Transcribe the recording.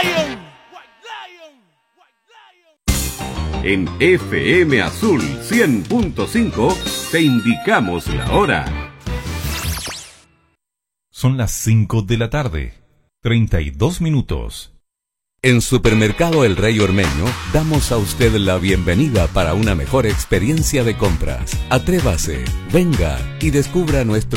En FM Azul 100.5 te indicamos la hora. Son las 5 de la tarde, 32 minutos. En Supermercado El Rey Ormeño damos a usted la bienvenida para una mejor experiencia de compras. Atrévase, venga y descubra nuestro